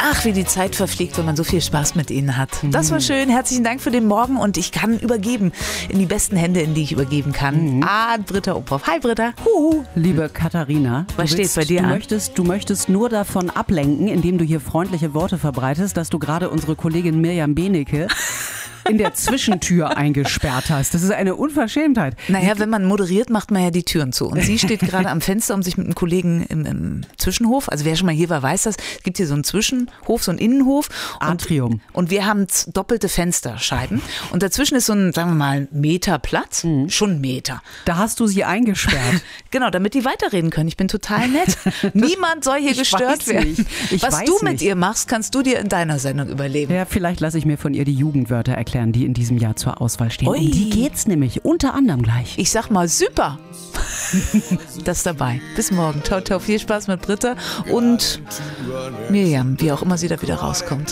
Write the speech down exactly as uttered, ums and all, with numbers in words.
Ach, wie die Zeit verfliegt, wenn man so viel Spaß mit Ihnen hat. Das war schön. Herzlichen Dank für den Morgen und ich kann übergeben in die besten Hände, in die ich übergeben kann. Mhm. An Britta Obroff. Hi Britta. Huhu. Liebe Katharina, was steht willst, bei dir du an? Möchtest, du möchtest nur davon ablenken, indem du hier freundliche Worte verbreitest, dass du gerade unsere Kollegin Mirjam Benecke in der Zwischentür eingesperrt hast. Das ist eine Unverschämtheit. Naja, wenn man moderiert, macht man ja die Türen zu. Und sie steht gerade am Fenster, um sich mit einem Kollegen im, im Zwischenhof, also wer schon mal hier war, weiß das, es gibt hier so einen Zwischenhof, so einen Innenhof. Und, Atrium. Und wir haben doppelte Fensterscheiben. Und dazwischen ist so ein, sagen wir mal, Meter Platz. Mhm. Schon ein Meter. Da hast du sie eingesperrt. Genau, damit die weiterreden können. Ich bin total nett. Niemand soll hier ich gestört werden. Ich Was weiß du mit nicht. ihr machst, kannst du dir in deiner Sendung überleben. Ja, vielleicht lasse ich mir von ihr die Jugendwörter erklären, die in diesem Jahr zur Auswahl stehen. Ui. Um die geht's nämlich unter anderem gleich. Ich sag mal, super. Das ist dabei. Bis morgen. Ciao, ciao. Viel Spaß mit Britta und Mirjam, wie auch immer sie da wieder rauskommt.